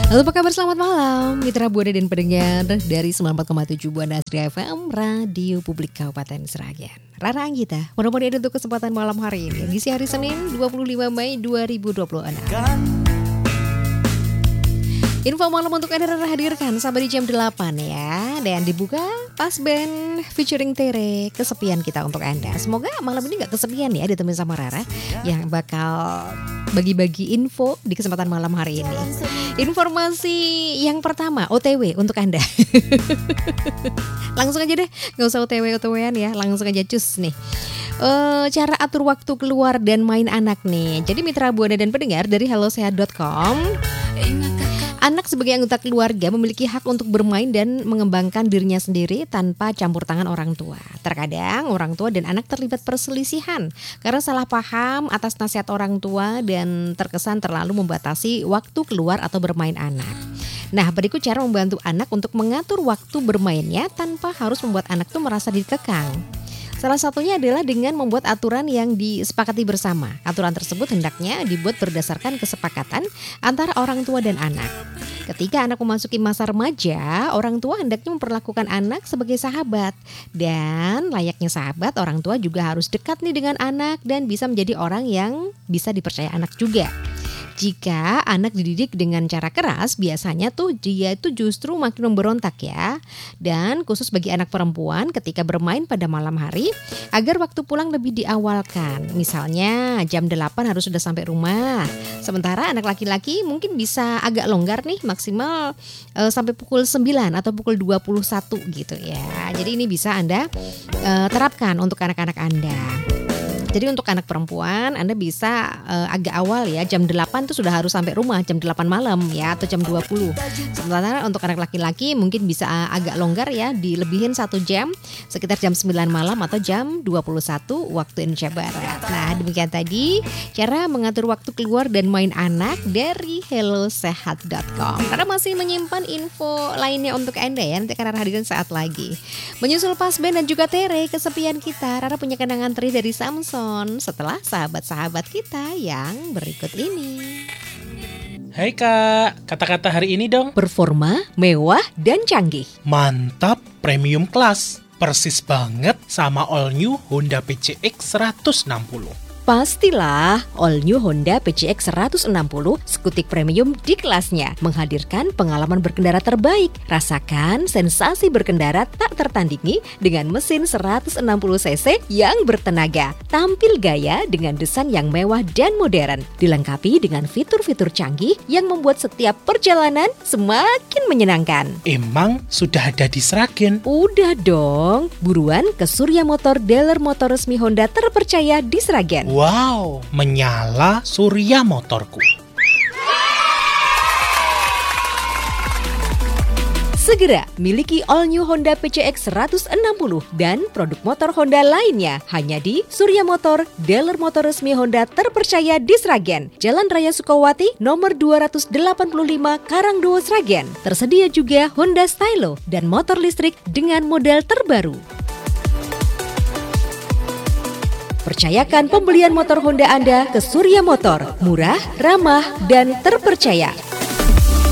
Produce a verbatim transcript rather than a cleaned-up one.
Halo, apa kabar? Selamat malam mitra Buana dan pendengar dari sembilan puluh empat koma tujuh Buana Astri F M, Radio Publik Kabupaten Sragen. Rara Anggita, mudah-mudahan untuk kesempatan malam hari ini edisi hari Senin dua puluh lima Mei dua ribu dua puluh enam. Info malam untuk Anda Rara hadirkan sampai di jam delapan ya. Dan dibuka Pas Band featuring Tere, Kesepian Kita untuk Anda. Semoga malam ini gak kesepian ya, ditemenin sama Rara yang bakal bagi-bagi info di kesempatan malam hari ini. Informasi yang pertama, O T W untuk Anda. Langsung aja deh, gak usah O T W O T W-an ya, langsung aja cus nih. Uh, cara atur waktu keluar dan main anak nih. Jadi mitra Buana dan pendengar dari hellosehat dot com, anak sebagai anggota keluarga memiliki hak untuk bermain dan mengembangkan dirinya sendiri tanpa campur tangan orang tua. Terkadang orang tua dan anak terlibat perselisihan karena salah paham atas nasihat orang tua dan terkesan terlalu membatasi waktu keluar atau bermain anak. Nah, berikut cara membantu anak untuk mengatur waktu bermainnya tanpa harus membuat anak tuh merasa dikekang. Salah satunya adalah dengan membuat aturan yang disepakati bersama. Aturan tersebut hendaknya dibuat berdasarkan kesepakatan antara orang tua dan anak. Ketika anak memasuki masa remaja, orang tua hendaknya memperlakukan anak sebagai sahabat. Dan layaknya sahabat, orang tua juga harus dekat nih dengan anak dan bisa menjadi orang yang bisa dipercaya anak juga. Jika anak dididik dengan cara keras, biasanya tuh dia itu justru makin memberontak ya. Dan khusus bagi anak perempuan ketika bermain pada malam hari, agar waktu pulang lebih diawalkan. Misalnya jam delapan harus sudah sampai rumah. Sementara anak laki-laki mungkin bisa agak longgar nih, maksimal uh, sampai pukul sembilan atau pukul dua puluh satu gitu ya. Jadi ini bisa Anda uh, terapkan untuk anak-anak Anda. Jadi untuk anak perempuan Anda bisa uh, agak awal ya, jam delapan tuh sudah harus sampai rumah, jam delapan malam ya, atau jam dua puluh. Sementara untuk anak laki-laki mungkin bisa uh, agak longgar ya, dilebihin satu jam, sekitar jam sembilan malam atau jam dua puluh satu waktu Indonesia Barat. Nah, demikian tadi cara mengatur waktu keluar dan main anak dari hellosehat dot com. Karena masih menyimpan info lainnya untuk Anda ya, nanti akan hadirkan saat lagi. Menyusul Pas Band dan juga Tere, Kesepian Kita, Rara punya kenangan teri dari Samsung setelah sahabat-sahabat kita yang berikut ini. Hai Kak, kata-kata hari ini dong. Performa, mewah, dan canggih. Mantap, premium class. Persis banget sama all new Honda P C X seratus enam puluh. Pastilah, all new Honda P C X seratus enam puluh skutik premium di kelasnya, menghadirkan pengalaman berkendara terbaik. Rasakan sensasi berkendara tak tertandingi dengan mesin seratus enam puluh cc yang bertenaga. Tampil gaya dengan desain yang mewah dan modern, dilengkapi dengan fitur-fitur canggih yang membuat setiap perjalanan semakin menyenangkan. Emang sudah ada di Sragen? Udah dong, buruan ke Surya Motor, dealer motor resmi Honda terpercaya di Sragen. Wow, menyala Surya Motorku. Segera miliki all new Honda P C X seratus enam puluh dan produk motor Honda lainnya hanya di Surya Motor, dealer motor resmi Honda terpercaya di Sragen, Jalan Raya Sukawati, nomor dua ratus delapan puluh lima, Karangdowo, Sragen. Tersedia juga Honda Stylo dan motor listrik dengan model terbaru. Percayakan pembelian motor Honda Anda ke Surya Motor, murah, ramah, dan terpercaya.